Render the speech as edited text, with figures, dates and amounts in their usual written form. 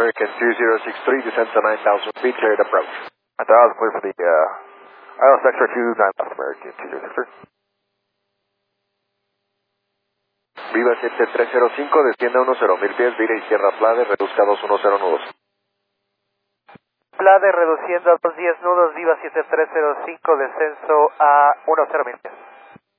American 2063, descend to 9,000 feet, cleared approach. 9,000, clear for the ILS X-ray 2, 9,000 American 2063. Viva 7305, descienda 10,000 pies, vira izquierda Flade, reduzca 210 nudos. Flade reduciendo a 210 nudos, Viva 7305, descenso a 10,000 pies.